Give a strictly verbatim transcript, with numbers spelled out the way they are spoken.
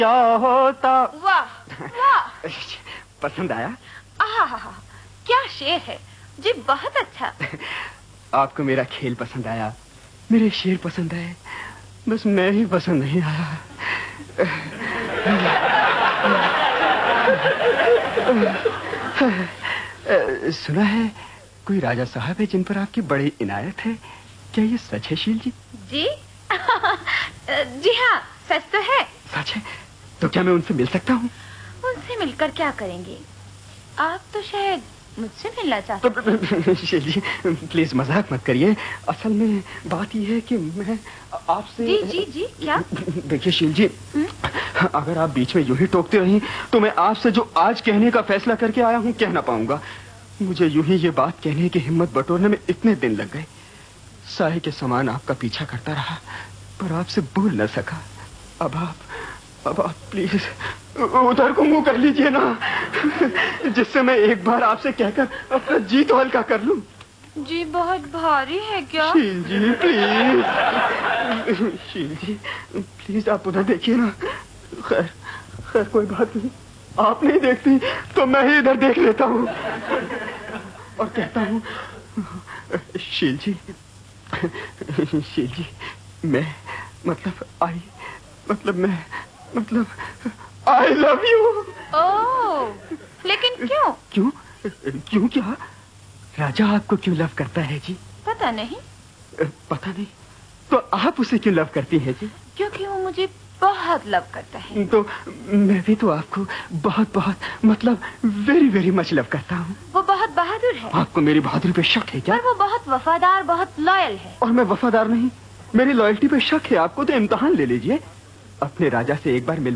क्या होता। वाह वाह, पसंद आया? आहा, क्या शेर है जी, बहुत अच्छा। आपको मेरा खेल पसंद आया, मेरे शेर पसंद आए, बस मैं ही पसंद नहीं आया। सुना है कोई राजा साहब है जिन पर आपकी बड़ी इनायत है, क्या ये सच है शील जी? जी जी हाँ, सच तो है। सच है? तो क्या मैं उनसे मिल सकता हूँ? उनसे मिलकर क्या करेंगे? आप तो शायद मुझसे मिलना चाहते हैं। शील जी प्लीज मजाक मत करिए, असल में बात यह है कि मैं आपसे। जी जी जी, क्या? देखिए शील जी, अगर आप बीच में यूं ही टोकते रही तो मैं आपसे जो आज कहने का फैसला करके आया हूँ कह ना पाऊंगा। मुझे यूं ही ये बात कहने की हिम्मत बटोरने में इतने दिन लग गए। साए के समान आपका पीछा करता रहा पर आपसे बोल न सका। अब आप अब आप प्लीज उधर को मुंह कर लीजिए ना, जिससे मैं एक बार आपसे कहकर अपना जी तो हल्का कर लूं। जी बहुत भारी है क्या? शील जी प्लीज, शील जी प्लीज आप उधर देखिए ना। खैर खैर कोई बात नहीं, आप नहीं देखती तो मैं ही इधर देख लेता हूँ और कहता हूँ, शील जी शील जी मैं मतलब आई मतलब मैं मतलब आई लव यू। ओह, लेकिन क्यों? क्यों क्यों क्या? राजा आपको क्यों लव करता है जी? पता नहीं। पता नहीं? तो आप उसे क्यों लव करती हैं जी? क्योंकि वो मुझे बहुत लव करता है। तो मैं भी तो आपको बहुत बहुत मतलब वेरी वेरी मच लव करता हूँ। वो बहुत बहादुर है। आपको मेरी बहादुरी पे शक है क्या? पर वो बहुत वफादार, बहुत लॉयल है। और मैं वफादार नहीं, मेरी लॉयल्टी पे शक है आपको तो इम्तिहान ले लीजिए। अपने राजा से एक बार मिल